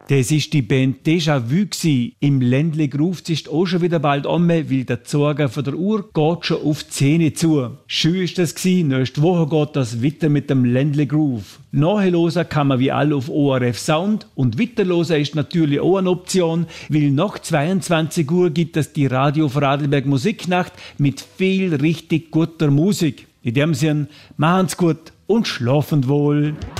Das ist die Band Déjà-vu gsi. Im Ländle Groove ist auch schon wieder bald um, weil der Zorger von der Uhr geht schon auf die 10 zu. Schön ist das gsi, nächste Woche geht das weiter mit dem Ländle Groove. Nachhören kann man wie all auf ORF Sound und weiterhören ist natürlich auch eine Option, weil nach 22 Uhr gibt es die Radio Vorarlberg Musiknacht mit viel richtig guter Musik. In dem Sinne, machen's gut und schlafen wohl.